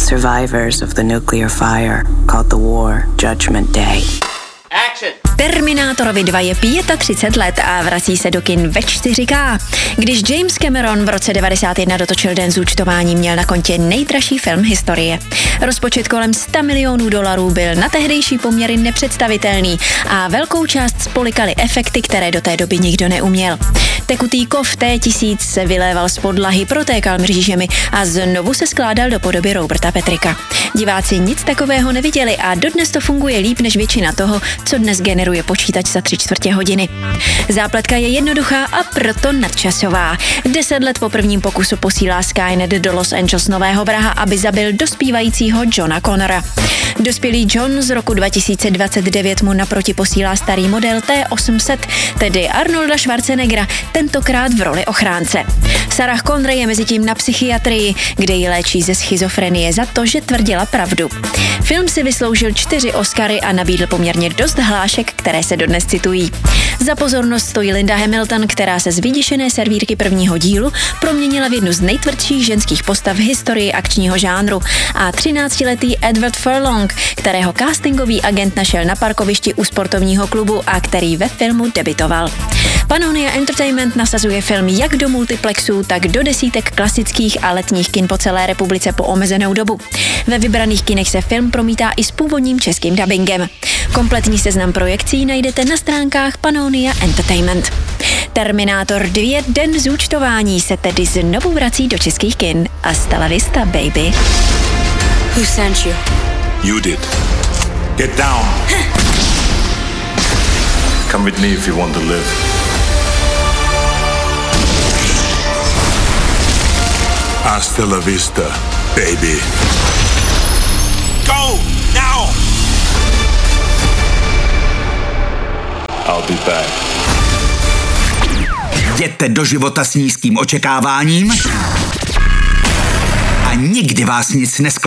survivors of the nuclear fire called the war Judgment Day. Action! Terminátorovi 2 je 35 let a vrací se do kin ve 4K. Když James Cameron v roce 91 dotočil Den zúčtování, měl na kontě nejdražší film historie. Rozpočet kolem $100 milionů byl na tehdejší poměry nepředstavitelný a velkou část spolikaly efekty, které do té doby nikdo neuměl. Tekutý kov T-1000 se vyléval z podlahy, protékal mřížemi a znovu se skládal do podoby Roberta Petrika. Diváci nic takového neviděli a dodnes to funguje líp než většina toho, co dnes generuje počítač za 3/4 hodiny. Zápletka je jednoduchá a proto nadčasová. 10 let po prvním pokusu posílá Skynet do Los Angeles nového vraha, aby zabil dospívajícího Johna Connora. Dospělý John z roku 2029 mu naproti posílá starý model T-800, tedy Arnolda Schwarzeneggera, tentokrát v roli ochránce. Sarah Connor je mezitím na psychiatrii, kde ji léčí ze schizofrenie za to, že tvrdila pravdu. Film si vysloužil 4 Oscary a nabídl poměrně dost hlášek, které se dodnes citují. Za pozornost stojí Linda Hamilton, která se z vyděšené servírky prvního dílu proměnila v jednu z nejtvrdších ženských postav v historii akčního žánru, a 13letý Edward Furlong, kterého castingový agent našel na parkovišti u sportovního klubu a který ve filmu debitoval. Pannonia Entertainment nasazuje film jak do multiplexů, tak do desítek klasických a letních kin po celé republice po omezenou dobu. Ve vybraných kinech se film promítá i s původním českým dabingem. Kompletní seznam projekcí najdete na stránkách Pannonia Entertainment. Terminátor 2 Den zúčtování se tedy znovu vrací do českých kin. Hasta la vista, baby. Who sent you? You did. Get down. Come with me if you want to live. Hasta la vista, baby. Go now. I'll be back. Jděte do života s nízkým očekáváním a nikdy vás nic nesklame.